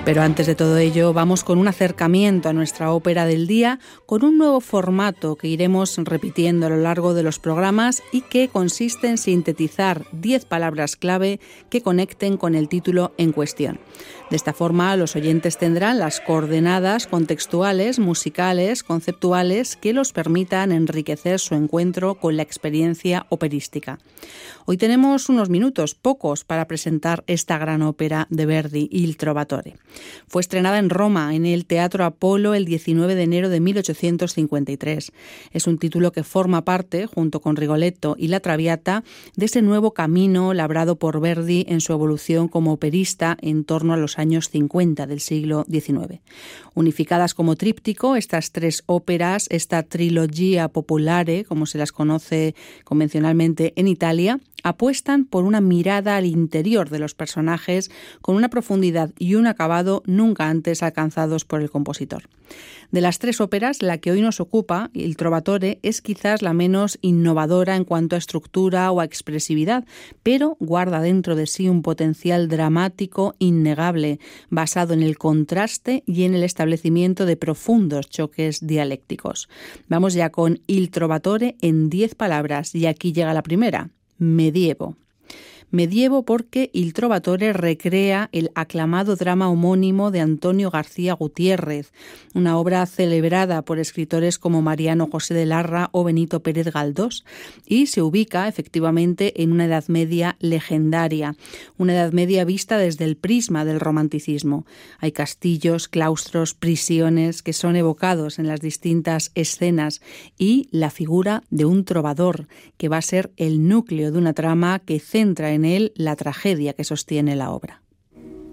Pero antes de todo ello, vamos con un acercamiento a nuestra ópera del día, con un nuevo formato que iremos repitiendo a lo largo de los programas y que consiste en sintetizar 10 palabras clave que conecten con el título en cuestión. De esta forma, los oyentes tendrán las coordenadas contextuales, musicales, conceptuales que los permitan enriquecer su encuentro con la experiencia operística. Hoy tenemos unos minutos, pocos, para presentar esta gran ópera de Verdi, Il Trovatore. Fue estrenada en Roma, en el Teatro Apolo, el 19 de enero de 1853. Es un título que forma parte, junto con Rigoletto y La Traviata, de ese nuevo camino labrado por Verdi en su evolución como operista en torno a los años 50 del siglo XIX. Unificadas como tríptico, estas tres óperas, esta trilogia popolare, como se las conoce convencionalmente en Italia, apuestan por una mirada al interior de los personajes con una profundidad y un acabado nunca antes alcanzados por el compositor. De las tres óperas, la que hoy nos ocupa, Il Trovatore, es quizás la menos innovadora en cuanto a estructura o a expresividad, pero guarda dentro de sí un potencial dramático innegable, basado en el contraste y en el establecimiento de profundos choques dialécticos. Vamos ya con Il Trovatore en 10 palabras, y aquí llega la primera: medievo. Medievo porque Il Trovatore recrea el aclamado drama homónimo de Antonio García Gutiérrez, una obra celebrada por escritores como Mariano José de Larra o Benito Pérez Galdós, y se ubica efectivamente en una Edad Media legendaria, una Edad Media vista desde el prisma del romanticismo. Hay castillos, claustros, prisiones que son evocados en las distintas escenas y la figura de un trovador que va a ser el núcleo de una trama que centra en él la tragedia que sostiene la obra.